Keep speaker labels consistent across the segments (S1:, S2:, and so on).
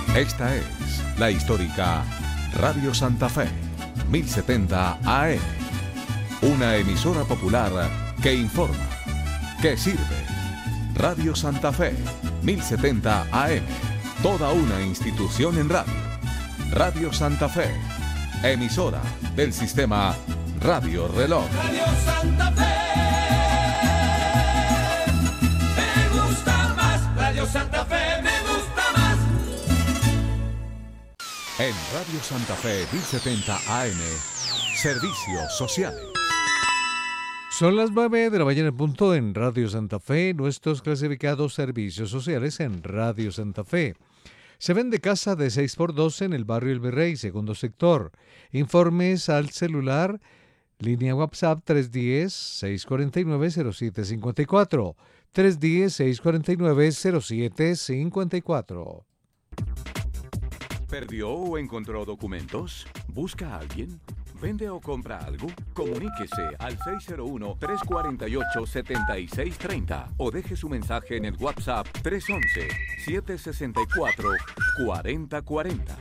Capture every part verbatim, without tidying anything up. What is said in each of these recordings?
S1: Esta es la histórica Radio Santa Fe, mil setenta A M. Una emisora popular que informa, que sirve. Radio Santa Fe, mil setenta A M. Toda una institución en radio. Radio Santa Fe, emisora del sistema Radio Reloj.
S2: Radio Santa Fe, me gusta más. Radio Santa Fe, me gusta más.
S1: En Radio Santa Fe, mil setenta A M, servicios sociales.
S3: Son las nueve de la mañana en punto en Radio Santa Fe, nuestros clasificados servicios sociales en Radio Santa Fe. Se vende casa de seis por doce en el barrio El Virrey, segundo sector. Informes al celular, línea WhatsApp tres uno cero, seis cuatro nueve, cero siete cinco cuatro. tres uno cero, seis cuatro nueve, cero siete cinco cuatro.
S4: ¿Perdió o encontró documentos? ¿Busca a alguien? ¿Vende o compra algo? Comuníquese al seis cero uno, tres cuatro ocho, siete seis tres cero o deje su mensaje en el WhatsApp tres uno uno, siete seis cuatro, cuatro cero cuatro cero.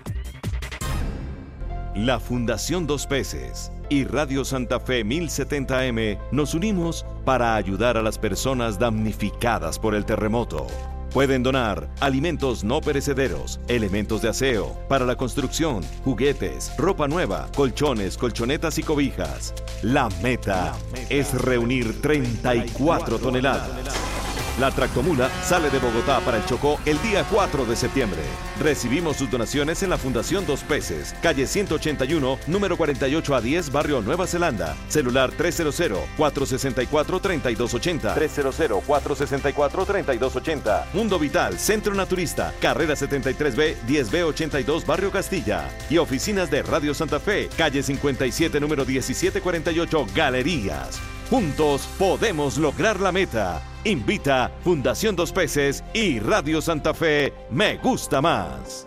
S5: La Fundación Dos Peces y Radio Santa Fe mil setenta A M nos unimos para ayudar a las personas damnificadas por el terremoto. Pueden donar alimentos no perecederos, elementos de aseo, para la construcción, juguetes, ropa nueva, colchones, colchonetas y cobijas. La meta, la meta es reunir treinta y cuatro toneladas. La tractomula sale de Bogotá para el Chocó el día cuatro de septiembre. Recibimos sus donaciones en la Fundación Dos Peces, calle ciento ochenta y uno, número cuarenta y ocho a diez, barrio Nueva Zelanda. Celular tres cero cero, cuatro seis cuatro, tres dos ocho cero, tres cero cero, cuatro seis cuatro, tres dos ocho cero. Mundo Vital, Centro Naturista, carrera setenta y tres B, diez B ochenta y dos, barrio Castilla. Y oficinas de Radio Santa Fe, calle cincuenta y siete, número diecisiete cuarenta y ocho, Galerías. Juntos podemos lograr la meta. Invita Fundación Dos Peces y Radio Santa Fe, me gusta más.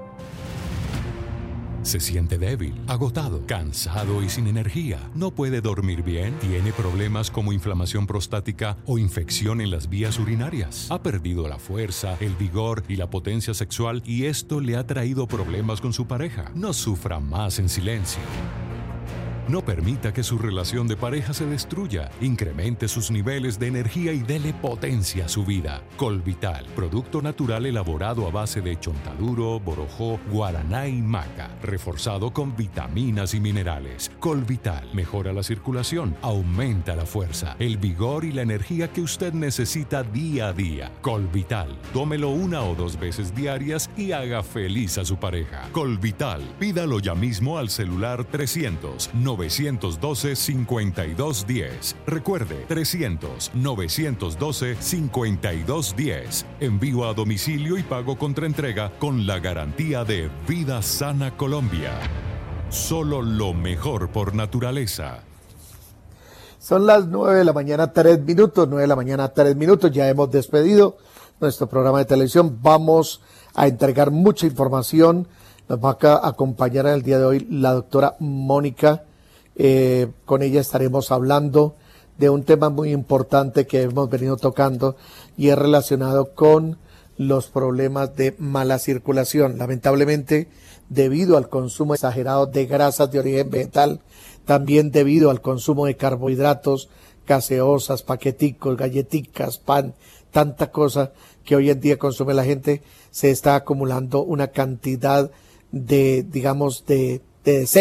S6: Se siente débil, agotado, cansado y sin energía. No puede dormir bien. Tiene problemas como inflamación prostática o infección en las vías urinarias. Ha perdido la fuerza, el vigor y la potencia sexual y esto le ha traído problemas con su pareja. No sufra más en silencio. No permita que su relación de pareja se destruya. Incremente sus niveles de energía y dele potencia a su vida. Colvital, producto natural elaborado a base de chontaduro, borojó, guaraná y maca, reforzado con vitaminas y minerales. Colvital mejora la circulación, aumenta la fuerza, el vigor y la energía que usted necesita día a día. Colvital, tómelo una o dos veces diarias y haga feliz a su pareja. Colvital, pídalo ya mismo al celular trescientos, novecientos doce, cincuenta y dos diez. Recuerde, trescientos, novecientos doce, cincuenta y dos diez. Envío a domicilio y pago contra entrega con la garantía de Vida Sana Colombia. Solo lo mejor por naturaleza.
S7: Son las nueve de la mañana, tres minutos, nueve de la mañana, tres minutos. Ya hemos despedido nuestro programa de televisión. Vamos a entregar mucha información. Nos va a acompañar en el día de hoy la doctora Mónica. Eh, con ella estaremos hablando de un tema muy importante que hemos venido tocando y es relacionado con los problemas de mala circulación. Lamentablemente, debido al consumo exagerado de grasas de origen vegetal, también debido al consumo de carbohidratos, gaseosas, paqueticos, galletitas, pan, tanta cosa que hoy en día consume la gente, se está acumulando una cantidad de, digamos, de, de